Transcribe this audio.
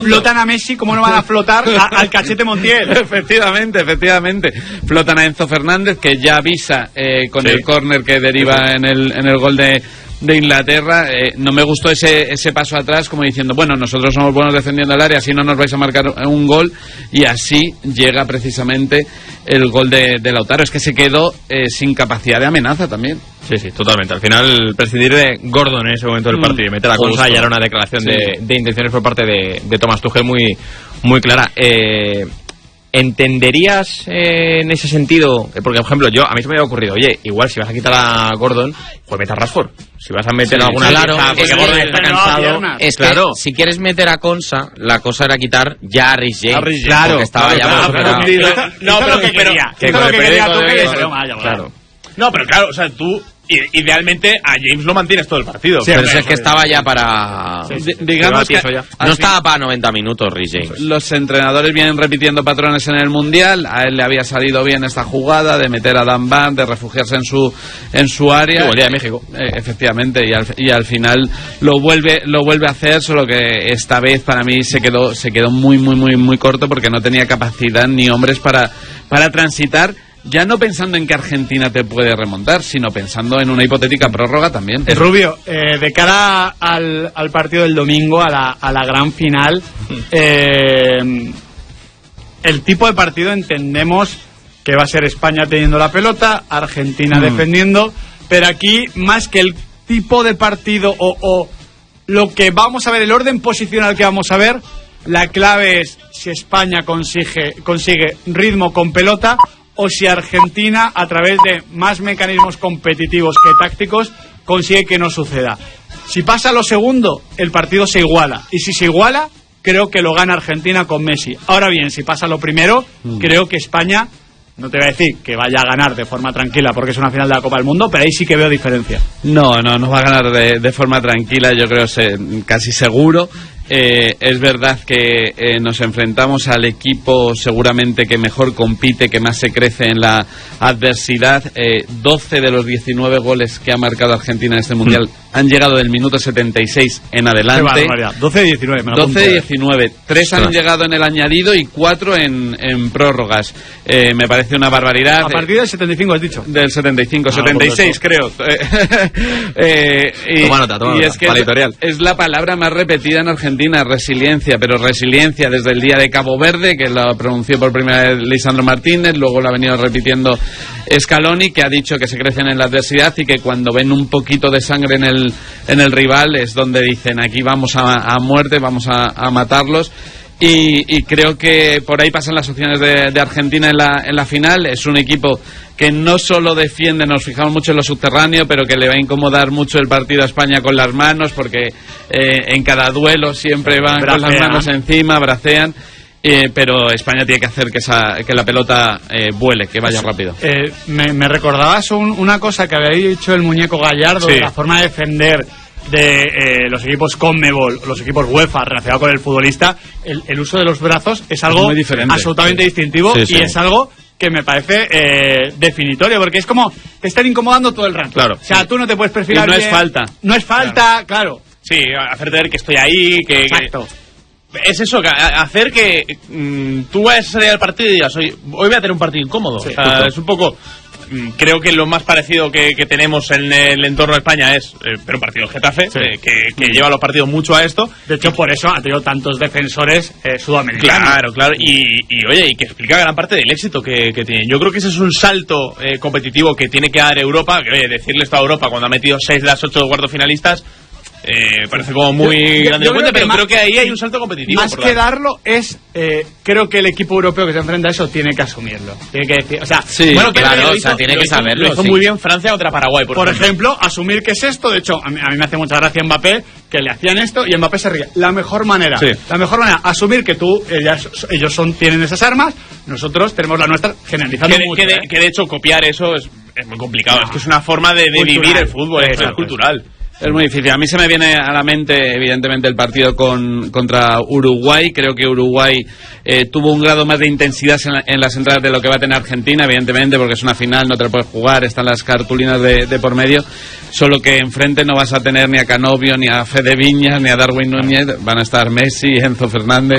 Flotan a Messi, ¿cómo no van a flotar al Cachete Montiel? Efectivamente. Flotan a Enzo Fernández, que ya avisa con el córner que deriva en el gol de Inglaterra. No me gustó ese paso atrás, como diciendo, bueno, nosotros somos buenos defendiendo el área, así no nos vais a marcar un gol, y así llega precisamente el gol de Lautaro. Es que se quedó sin capacidad de amenaza también. Sí, totalmente. Al final, prescindir de Gordon en ese momento del partido y meter a Konsa ya era una declaración de intenciones por parte de Thomas Tuchel muy clara. ¿Entenderías en ese sentido? Porque, por ejemplo, a mí se me había ocurrido, oye, igual si vas a quitar a Gordon, pues mete a Rashford. Si vas a meter alguna pieza, porque Gordon está cansado. Es que si quieres meter a Konsa, la cosa era quitar ya a Rhys James. Claro, que estaba No, pero claro, o sea, tú idealmente a James lo mantienes todo el partido. Sí, pero es que estaba ya para... Digamos que no estaba para 90 minutos Rhys James. Los entrenadores vienen repitiendo patrones en el Mundial. A él le había salido bien esta jugada de meter a Dan Burn, de refugiarse en su área. El día de México. Efectivamente, y al final lo vuelve a hacer, solo que esta vez para mí se quedó muy corto, porque no tenía capacidad ni hombres para transitar. Ya no pensando en que Argentina te puede remontar, sino pensando en una hipotética prórroga también. Rubio, de cara al partido del domingo, a la gran final, el tipo de partido entendemos que va a ser España teniendo la pelota, Argentina defendiendo, pero aquí, más que el tipo de partido o lo que vamos a ver, el orden posicional que vamos a ver, la clave es si España consigue ritmo con pelota, o si Argentina, a través de más mecanismos competitivos que tácticos, consigue que no suceda. Si pasa lo segundo, el partido se iguala. Y si se iguala, creo que lo gana Argentina con Messi. Ahora bien, si pasa lo primero, creo que España, no te voy a decir que vaya a ganar de forma tranquila porque es una final de la Copa del Mundo, pero ahí sí que veo diferencia. No va a ganar de forma tranquila, yo creo casi seguro. Es verdad que nos enfrentamos al equipo seguramente que mejor compite, que más se crece en la adversidad. 12 de los 19 goles que ha marcado Argentina en este Mundial han llegado del minuto 76 en adelante. 12-19. 3 han llegado en el añadido y 4 en prórrogas. Me parece una barbaridad. A partir del 75 has dicho. Del 75, 76 creo. Toma nota, y es que es la palabra más repetida en Argentina, resiliencia, pero resiliencia desde el día de Cabo Verde, que lo pronunció por primera vez Lisandro Martínez, luego lo ha venido repitiendo Scaloni, que ha dicho que se crecen en la adversidad y que cuando ven un poquito de sangre en el rival es donde dicen aquí vamos a muerte, vamos a matarlos. Y creo que por ahí pasan las opciones de Argentina en la final. Es un equipo que no solo defiende, nos fijamos mucho en lo subterráneo, pero que le va a incomodar mucho el partido a España con las manos, porque en cada duelo siempre van con las manos encima, bracean. Pero España tiene que hacer que la pelota vuele, que vaya rápido. Me recordabas una cosa que había dicho el muñeco Gallardo, de la forma de defender de los equipos CONMEBOL, los equipos UEFA relacionado con el futbolista. El uso de los brazos es algo absolutamente distintivo, y es algo que me parece definitorio, porque es como te están incomodando todo el rato. Claro. O sea, tú no te puedes perfilar y no bien. es falta. No es falta, claro. Sí, hacerte ver que estoy ahí, Exacto. Es eso, hacer que tú vayas a salir al partido y digas, hoy voy a tener un partido incómodo. Sí, es un poco... Creo que lo más parecido que tenemos en el entorno de España es pero un partido Getafe, que lleva los partidos mucho a esto. De hecho, por eso ha tenido tantos defensores sudamericanos. Claro. Y oye, y que explica gran parte del éxito que tienen. Yo creo que ese es un salto competitivo que tiene que dar Europa. Que, oye, decirle esto a Europa cuando ha metido 6 de las 8 cuartos finalistas parece como muy grandilocuente, pero creo que ahí hay un salto competitivo. Más que darlo es, creo que el equipo europeo que se enfrenta a eso tiene que asumirlo. Tiene que decir, o sea, bueno, claro, tiene que saberlo. Lo hizo muy bien Francia contra Paraguay, por ejemplo, asumir que es esto. De hecho, a mí me hace mucha gracia Mbappé, que le hacían esto y Mbappé se ríe. La mejor manera, asumir que ellos tienen esas armas, nosotros tenemos la nuestra, generalizando mucho. Que de hecho copiar eso es muy complicado. Es que es una forma de vivir el fútbol, es cultural. Es muy difícil. A mí se me viene a la mente, evidentemente, el partido contra Uruguay. Creo que Uruguay tuvo un grado más de intensidad en las entradas de lo que va a tener Argentina, evidentemente, porque es una final, no te lo puedes jugar, están las cartulinas de por medio. Solo que enfrente no vas a tener ni a Canovio, ni a Fede Viñas, ni a Darwin Núñez. Van a estar Messi, Enzo Fernández.